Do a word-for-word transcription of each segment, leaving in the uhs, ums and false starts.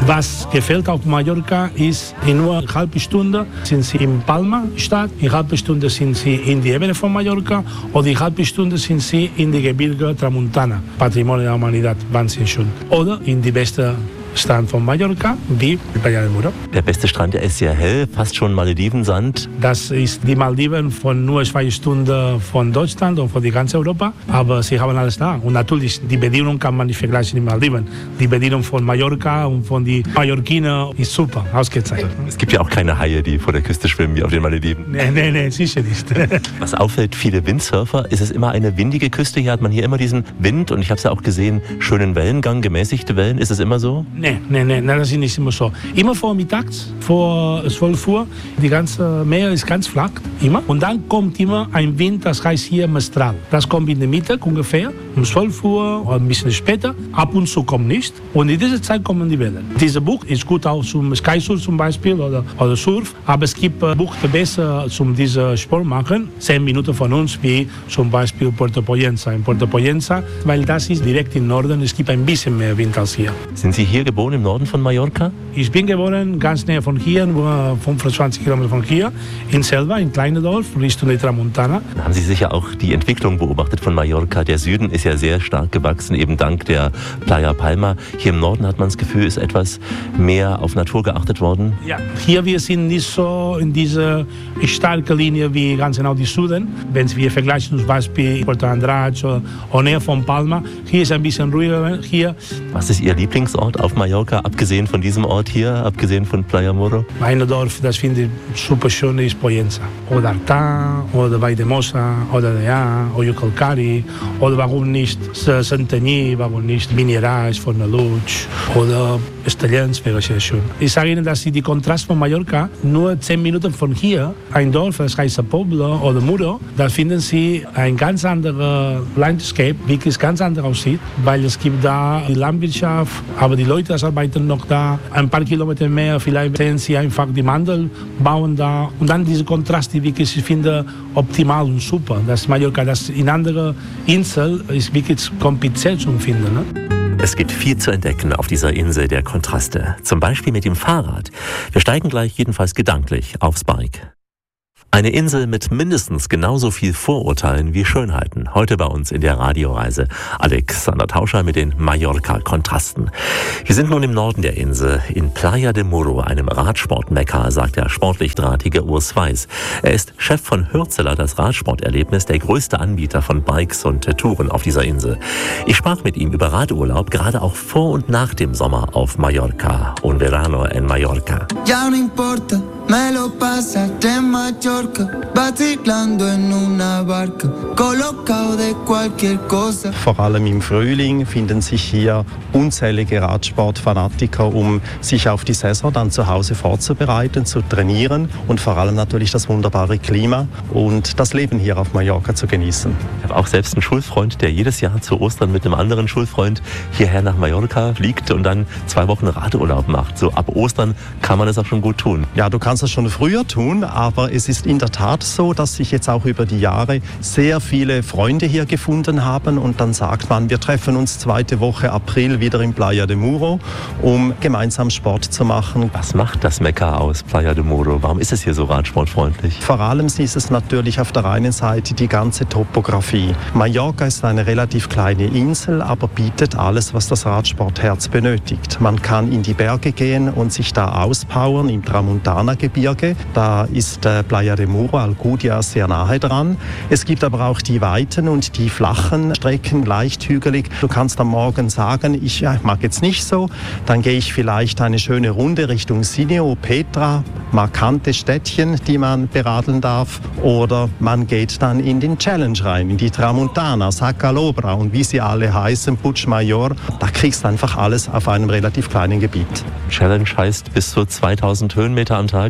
Was gefällt auf Mallorca ist, in nur einer halben Stunde sind Sie in Palma-Stadt, in einer halben Stunde sind Sie in die Ebene von Mallorca oder in einer halben Stunde sind Sie in die Gebirge Tramuntana, Patrimonio der Humanidad, Wahnsinn schon. Oder in die beste Strand von Mallorca, wie Playa del Muro. Der beste Strand, der ist sehr hell, fast schon Maledivensand. Das ist die Malediven von nur zwei Stunden von Deutschland und von die ganze Europa, aber sie haben alles da. Und natürlich, die Bedienung kann man nicht vergleichen mit Malediven. Die Bedienung von Mallorca und von den Mallorquiner ist super, ausgezeichnet. Es gibt ja auch keine Haie, die vor der Küste schwimmen wie auf den Malediven. Nein, nein, nein, sicher nicht. Was auffällt, viele Windsurfer, ist es immer eine windige Küste. Hier hat man hier immer diesen Wind und ich habe es ja auch gesehen, schönen Wellengang, gemäßigte Wellen. Ist es immer so? Nein, nein, nein, das ist nicht immer so. Immer vormittags, vor zwölf Uhr, die ganze Meer ist ganz flach, immer. Und dann kommt immer ein Wind, das heißt hier Mestral. Das kommt in der Mitte ungefähr, um zwölf Uhr oder ein bisschen später. Ab und zu kommt nicht. Und in dieser Zeit kommen die Wellen. Dieses Buch ist gut auch zum Skysurf zum Beispiel oder, oder Surf. Aber es gibt äh, Buchte besser zum diesen Sport machen. Zehn Minuten von uns, wie zum Beispiel Puerto Poyensa. In Puerto Poyensa, weil das ist direkt im Norden, es gibt ein bisschen mehr Wind als hier. Sind Sie hier geboren im Norden von Mallorca? Ich bin geboren ganz näher von hier, nur fünfundzwanzig Kilometer von hier, in Selva, in kleinem Dorf, Richtung der Tramuntana. Dann haben Sie sicher auch die Entwicklung beobachtet von Mallorca. Der Süden ist ja sehr stark gewachsen, eben dank der Playa Palma. Hier im Norden hat man das Gefühl, ist etwas mehr auf Natur geachtet worden. Ja, hier wir sind nicht so in dieser starken Linie wie ganz genau die Süden. Wenn wir vergleichen zum Beispiel Puerto Andratx oder näher von Palma, hier ist ein bisschen ruhiger. Hier. Was ist Ihr Lieblingsort auf Mallorca, abgesehen von diesem Ort hier, abgesehen von Playa Muro? Mein Dorf, das finde ich super schön, ist Poyensa. Oder Artà, oder Valldemossa, oder Deià, oder Yucalcari, oder warum nicht Santanyí, warum nicht Vinaròs, Fornalutx, oder Estellencs, wäre sehr schön. Ich sage Ihnen, dass Sie die Kontrast von Mallorca, nur zehn Minuten von hier, ein Dorf, das heißt Pobla oder Muro, da finden Sie ein ganz anderes Landscape, wirklich ganz anders aussieht, weil es gibt da die Landwirtschaft, aber die Leute das arbeiten noch da, ein paar Kilometer mehr, vielleicht sehen Sie einfach die Mandel, bauen da und dann diese Kontrast, die wirklich, ich finde, optimal und super. Das Mallorca, das in anderen Inseln ist wirklich kompliziert zu finden. Ne? Es gibt viel zu entdecken auf dieser Insel der Kontraste. Zum Beispiel mit dem Fahrrad. Wir steigen gleich jedenfalls gedanklich aufs Bike. Eine Insel mit mindestens genauso viel Vorurteilen wie Schönheiten. Heute bei uns in der Radioreise Alexander Tauscher mit den Mallorca-Kontrasten. Wir sind nun im Norden der Insel, in Playa del Muro, einem Radsport-Mekka, sagt der sportlich drahtige Urs Weiß. Er ist Chef von Hürzeler, das Radsporterlebnis, der größte Anbieter von Bikes und Touren auf dieser Insel. Ich sprach mit ihm über Radurlaub, gerade auch vor und nach dem Sommer auf Mallorca. Un verano en Mallorca. Ya no importa, me lo pasaste en Mallorca, vacilando en una barca, colocado de cualquier cosa. Vor allem im Frühling finden sich hier unzählige Radsportfanatiker, um sich auf die Saison dann zu Hause vorzubereiten, zu trainieren und vor allem natürlich das wunderbare Klima und das Leben hier auf Mallorca zu genießen. Ich habe auch selbst einen Schulfreund, der jedes Jahr zu Ostern mit einem anderen Schulfreund hierher nach Mallorca fliegt und dann zwei Wochen Radurlaub macht. So ab Ostern kann man das auch schon gut tun. Ja, du kannst das schon früher tun, aber es ist in der Tat so, dass sich jetzt auch über die Jahre sehr viele Freunde hier gefunden haben und dann sagt man, wir treffen uns zweite Woche April wieder in Playa del Muro, um gemeinsam Sport zu machen. Was macht das Mekka aus, Playa del Muro? Warum ist es hier so radsportfreundlich? Vor allem ist es natürlich auf der einen Seite die ganze Topografie. Mallorca ist eine relativ kleine Insel, aber bietet alles, was das Radsportherz benötigt. Man kann in die Berge gehen und sich da auspowern im Tramuntana-Gebirge. Da ist äh, Playa del Muro, Alcudia, sehr nahe dran. Es gibt aber auch die weiten und die flachen Strecken, leicht hügelig. Du kannst am Morgen sagen, ich ja, mag jetzt nicht so, dann gehe ich vielleicht eine schöne Runde Richtung Sineo, Petra, markante Städtchen, die man beradeln darf. Oder man geht dann in den Challenge rein, in die Tramuntana, Sacalobra und wie sie alle heißen, Puigmayor. Da kriegst du einfach alles auf einem relativ kleinen Gebiet. Challenge heißt bis zu zweitausend Höhenmeter am Tag?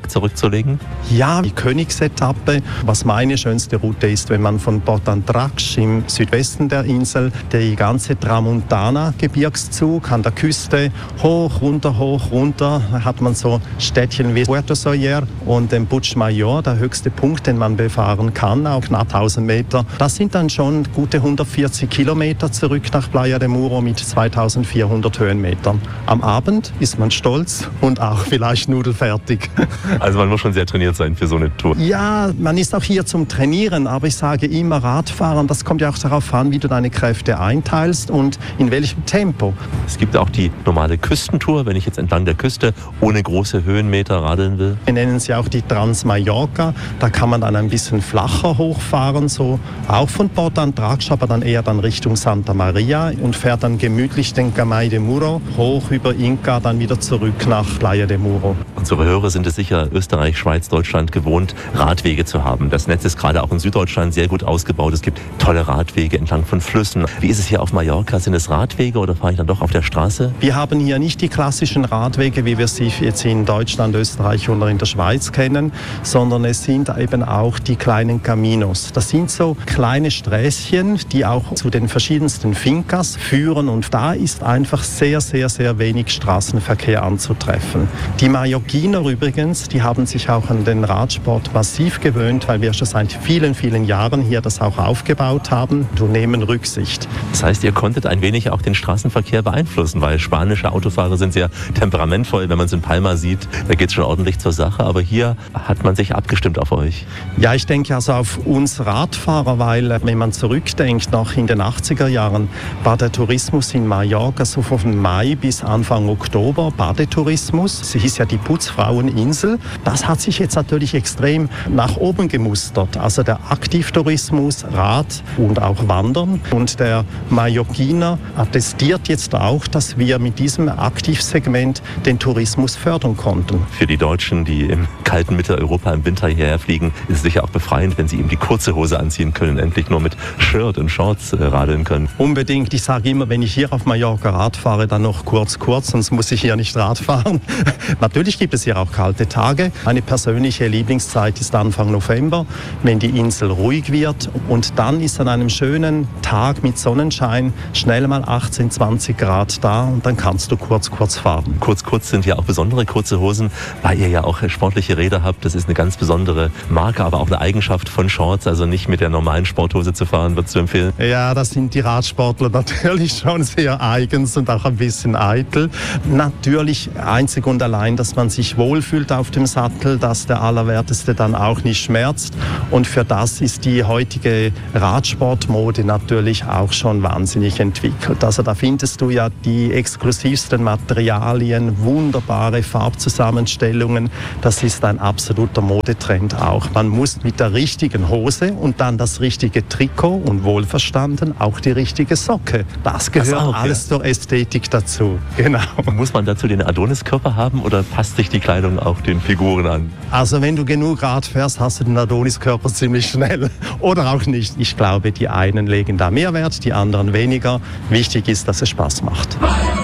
Tag zurückzulegen? Ja, die Königsetappe, was meine schönste Route ist, wenn man von Portantrax im Südwesten der Insel die ganze Tramontana-Gebirgszug an der Küste hoch, runter, hoch, runter, da hat man so Städtchen wie Puerto Soller und den Puig Mayor, der höchste Punkt, den man befahren kann, auf knapp tausend Meter. Das sind dann schon gute hundertvierzig Kilometer zurück nach Playa de Muro mit zweitausendvierhundert Höhenmetern. Am Abend ist man stolz und auch vielleicht nudelfertig. Also man muss schon sehr trainiert sein für so eine Tour. Ja, man ist auch hier zum Trainieren, aber ich sage immer Radfahren, das kommt ja auch darauf an, wie du deine Kräfte einteilst und in welchem Tempo. Es gibt auch die normale Küstentour, wenn ich jetzt entlang der Küste ohne große Höhenmeter radeln will. Wir nennen sie auch die Trans-Mallorca. Da kann man dann ein bisschen flacher hochfahren, so auch von Portantrax, aber dann eher dann Richtung Santa Maria und fährt dann gemütlich den Gamay de Muro hoch über Inca, dann wieder zurück nach Playa de Muro. Unsere Hörer sind es sicher Österreich, Schweiz, Deutschland gewohnt, Radwege zu haben. Das Netz ist gerade auch in Süddeutschland sehr gut ausgebaut. Es gibt tolle Radwege entlang von Flüssen. Wie ist es hier auf Mallorca? Sind es Radwege oder fahre ich dann doch auf der Straße? Wir haben hier nicht die klassischen Radwege, wie wir sie jetzt in Deutschland, Österreich oder in der Schweiz kennen, sondern es sind eben auch die kleinen Caminos. Das sind so kleine Sträßchen, die auch zu den verschiedensten Fincas führen und da ist einfach sehr, sehr, sehr wenig Straßenverkehr anzutreffen. Die Mallorquiner übrigens, die haben sich auch an den Radsport massiv gewöhnt, weil wir schon seit vielen, vielen Jahren hier das auch aufgebaut haben und nehmen Rücksicht. Das heißt, ihr konntet ein wenig auch den Straßenverkehr beeinflussen, weil spanische Autofahrer sind sehr temperamentvoll. Wenn man es in Palma sieht, da geht es schon ordentlich zur Sache, aber hier hat man sich abgestimmt auf euch. Ja, ich denke also auf uns Radfahrer, weil wenn man zurückdenkt, noch in den achtziger Jahren war der Tourismus in Mallorca so von Mai bis Anfang Oktober Badetourismus. Sie hieß ja die Putzfraueninsel. Das hat sich jetzt natürlich extrem nach oben gemustert. Also der Aktivtourismus, Rad und auch Wandern. Und der Mallorquiner attestiert jetzt auch, dass wir mit diesem Aktivsegment den Tourismus fördern konnten. Für die Deutschen, die im kalten Mitteleuropa im Winter hierher fliegen, ist es sicher auch befreiend, wenn sie eben die kurze Hose anziehen können, endlich nur mit Shirt und Shorts äh, radeln können. Unbedingt. Ich sage immer, wenn ich hier auf Mallorca Rad fahre, dann noch kurz, kurz, sonst muss ich hier nicht Rad fahren. Natürlich gibt es hier auch kalte Tage. Meine persönliche Lieblingszeit ist Anfang November, wenn die Insel ruhig wird und dann ist an einem schönen Tag mit Sonnenschein schnell mal achtzehn, zwanzig Grad da und dann kannst du kurz, kurz fahren. Kurz, kurz sind ja auch besondere kurze Hosen, weil ihr ja auch sportliche Räder habt. Das ist eine ganz besondere Marke, aber auch eine Eigenschaft von Shorts, also nicht mit der normalen Sporthose zu fahren, würdest du empfehlen? Ja, das sind die Radsportler natürlich schon sehr eigens und auch ein bisschen eitel. Natürlich einzig und allein, dass man sich wohlfühlt auf dem Sattel, dass der Allerwerteste dann auch nicht schmerzt. Und für das ist die heutige Radsportmode natürlich auch schon wahnsinnig entwickelt. Also da findest du ja die exklusivsten Materialien, wunderbare Farbzusammenstellungen. Das ist ein absoluter Modetrend auch. Man muss mit der richtigen Hose und dann das richtige Trikot und wohlverstanden auch die richtige Socke. Das gehört das auch, alles ja. zur Ästhetik dazu. Genau. Muss man dazu den Adoniskörper haben oder passt sich die Kleidung auch den Figuren an? Also wenn du genug Rad fährst, hast du den Adoniskörper ziemlich schnell. Oder auch nicht. Ich glaube, die einen legen da mehr Wert, die anderen weniger. Wichtig ist, dass es Spaß macht.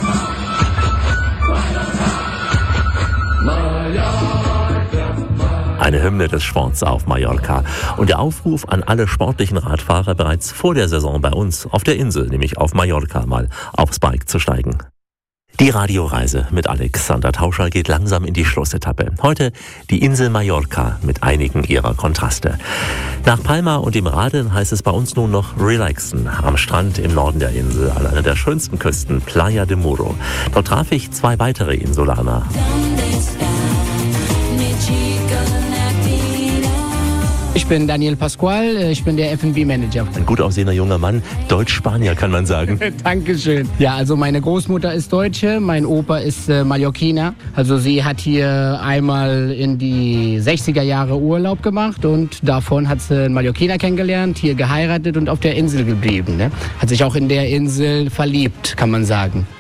Eine Hymne des Sports auf Mallorca. Und der Aufruf an alle sportlichen Radfahrer bereits vor der Saison bei uns auf der Insel, nämlich auf Mallorca, mal aufs Bike zu steigen. Die Radioreise mit Alexander Tauscher geht langsam in die Schlussetappe. Heute die Insel Mallorca mit einigen ihrer Kontraste. Nach Palma und dem Radeln heißt es bei uns nun noch relaxen. Am Strand im Norden der Insel, an einer der schönsten Küsten, Playa de Muro. Dort traf ich zwei weitere Insulaner. Ich bin Daniel Pascual, ich bin der F und B-Manager. Ein gut aussehender junger Mann, Deutsch-Spanier kann man sagen. Dankeschön. Ja, also meine Großmutter ist Deutsche, mein Opa ist äh, Mallorquiner. Also sie hat hier einmal in die sechziger Jahre Urlaub gemacht und davon hat sie einen Mallorquiner kennengelernt, hier geheiratet und auf der Insel geblieben. Ne? Hat sich auch in der Insel verliebt, kann man sagen.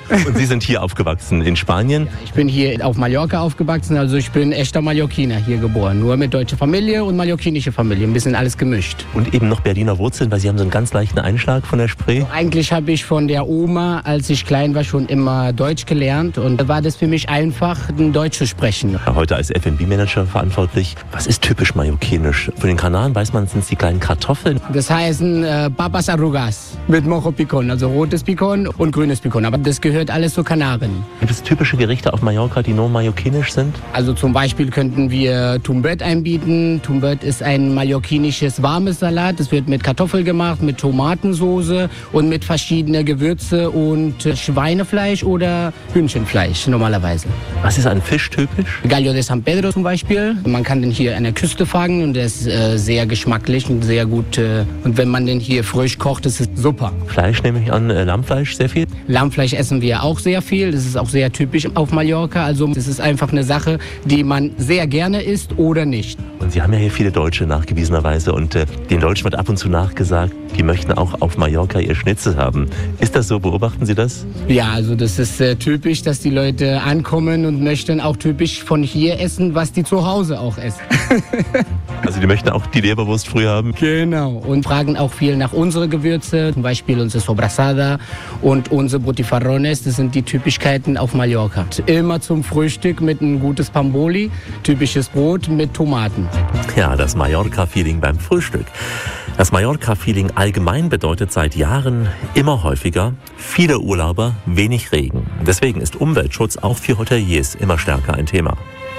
Und Sie sind hier aufgewachsen in Spanien? Ich bin hier auf Mallorca aufgewachsen, also ich bin echter Mallorquiner, hier geboren. Nur mit deutscher Familie und mallorquinische Familie, ein bisschen alles gemischt. Und eben noch Berliner Wurzeln, weil Sie haben so einen ganz leichten Einschlag von der Spree? Eigentlich habe ich von der Oma, als ich klein war, schon immer Deutsch gelernt und da war das für mich einfach, Deutsch zu sprechen. Heute als F und B-Manager verantwortlich. Was ist typisch mallorquinisch? Von den Kanaren weiß man, sind es die kleinen Kartoffeln. Das heißen äh, Papas Arrugas mit Mojo Picón, also rotes Picón und grünes Picón. Aber das gehört alles zu Kanaren. Gibt es typische Gerichte auf Mallorca, die nur mallorquinisch sind? Also zum Beispiel könnten wir Tumbet einbieten. Tumbet ist ein mallorquinisches warmes Salat. Das wird mit Kartoffel gemacht, mit Tomatensoße und mit verschiedenen Gewürze und äh, Schweinefleisch oder Hühnchenfleisch normalerweise. Was ist an Fisch typisch? Gallo de San Pedro zum Beispiel. Man kann den hier an der Küste fangen und der ist äh, sehr geschmacklich und sehr gut. Äh, und wenn man den hier frisch kocht, ist es super. Fleisch nehme ich an, äh, Lammfleisch sehr viel? Lammfleisch essen wir auch sehr viel. Das ist auch sehr typisch auf Mallorca. Also das ist einfach eine Sache, die man sehr gerne isst oder nicht. Und Sie haben ja hier viele Deutsche nachgewiesenerweise und äh, den Deutschen wird ab und zu nachgesagt, die möchten auch auf Mallorca ihr Schnitzel haben. Ist das so? Beobachten Sie das? Ja, also das ist äh, typisch, dass die Leute ankommen und möchten auch typisch von hier essen, was die zu Hause auch essen. Also die möchten auch die Leberwurst früh haben? Genau. Und fragen auch viel nach unseren Gewürzen, zum Beispiel unsere Sobrasada und unsere Butifarrones. Das sind die Typischkeiten auf Mallorca. Immer zum Frühstück mit ein gutes Pamboli, typisches Brot mit Tomaten. Ja, das Mallorca-Feeling beim Frühstück. Das Mallorca-Feeling allgemein bedeutet seit Jahren immer häufiger viele Urlauber, wenig Regen. Deswegen ist Umweltschutz auch für Hoteliers immer stärker ein Thema.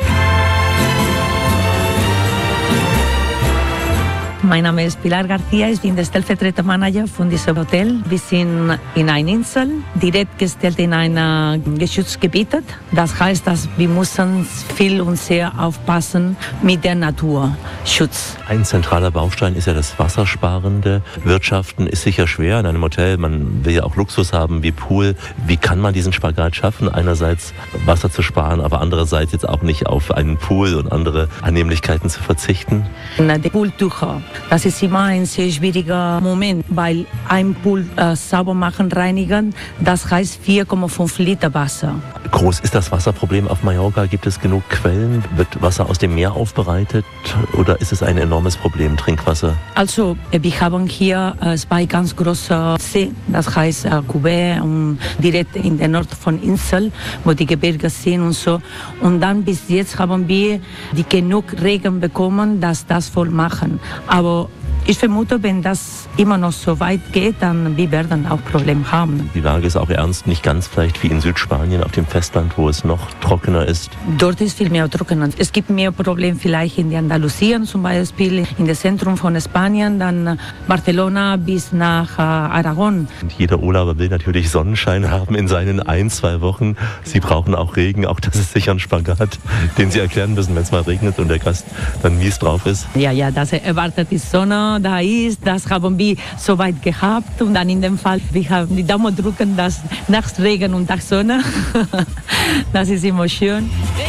Mein Name ist Pilar García, ich bin der Stellvertreter-Manager von diesem Hotel. Wir sind in einer Insel, direkt gestellt in einem Geschutzgebiet. Das heißt, dass wir müssen viel und sehr aufpassen mit der Naturschutz. Ein zentraler Baustein ist ja das wassersparende Wirtschaften. Ist sicher schwer in einem Hotel. Man will ja auch Luxus haben wie Pool. Wie kann man diesen Spagat schaffen? Einerseits Wasser zu sparen, aber andererseits jetzt auch nicht auf einen Pool und andere Annehmlichkeiten zu verzichten? Die Pooltücher. Das ist immer ein sehr schwieriger Moment, weil ein Pool äh, sauber machen, reinigen, das heißt vier Komma fünf Liter Wasser. Groß ist das Wasserproblem auf Mallorca? Gibt es genug Quellen? Wird Wasser aus dem Meer aufbereitet? Oder ist es ein enormes Problem, Trinkwasser? Also, wir haben hier äh, zwei ganz große Seen, das heißt äh, Cubé und direkt in der Nord von Insel, wo die Gebirge sind und so. Und dann bis jetzt haben wir die genug Regen bekommen, dass das voll machen. Aber ich vermute, wenn das immer noch so weit geht, dann wir werden auch Probleme haben. Die Lage ist auch ernst, nicht ganz vielleicht wie in Südspanien auf dem Festland, wo es noch trockener ist. Dort ist viel mehr trockener. Es gibt mehr Probleme vielleicht in Andalusien, zum Beispiel in dem Zentrum von Spanien, dann Barcelona bis nach äh, Aragon. Und jeder Urlauber will natürlich Sonnenschein haben in seinen ein, zwei Wochen. Sie brauchen auch Regen, auch das ist sicher ein Spagat, den Sie erklären müssen, wenn es mal regnet und der Gast dann mies drauf ist. Ja, ja, das erwartet die Sonne. Da ist, das haben wir so weit gehabt und dann in dem Fall, wir haben die Daumen drücken, dass nachts Regen und Tag Sonne, das ist immer schön.